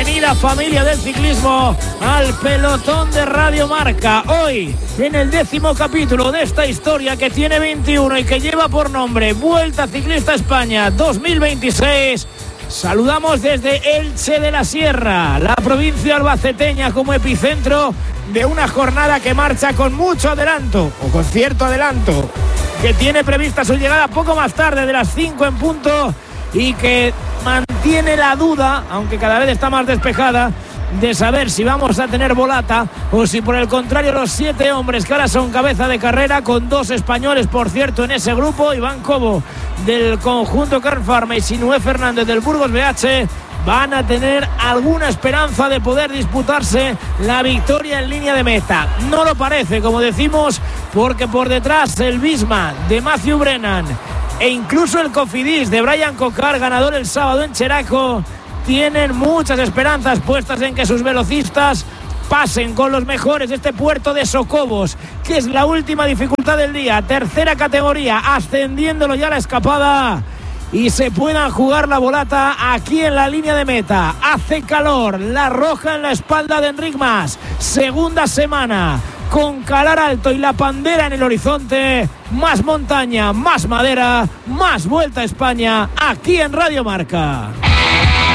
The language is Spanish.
Bienvenida familia del ciclismo al pelotón de Radio Marca. Hoy, en el 10º capítulo de esta historia que tiene 21 y que lleva por nombre Vuelta Ciclista España 2026, saludamos desde Elche de la Sierra, la provincia albaceteña, como epicentro de una jornada que marcha con mucho adelanto, o con cierto adelanto, que tiene prevista su llegada poco más tarde de las 5 en punto y que mantiene la duda, aunque cada vez está más despejada, de saber si vamos a tener volata o si por el contrario los 7 hombres que ahora son cabeza de carrera, con 2 españoles por cierto en ese grupo, Iván Cobo del conjunto Kern Pharma y Sinué Fernández del Burgos BH, van a tener alguna esperanza de poder disputarse la victoria en línea de meta. No lo parece, como decimos, porque por detrás el Visma de Matthew Brennan e incluso el Cofidis de Brian Cocar, ganador el sábado en Cheraco, tienen muchas esperanzas puestas en que sus velocistas pasen con los mejores de este puerto de Socobos, que es la última dificultad del día, tercera categoría, ascendiéndolo ya a la escapada, y se puedan jugar la volata aquí en la línea de meta. Hace calor, la roja en la espalda de Enric Mas, segunda semana con calar alto y la bandera en el horizonte. Más montaña, más madera, más Vuelta a España aquí en Radio Marca.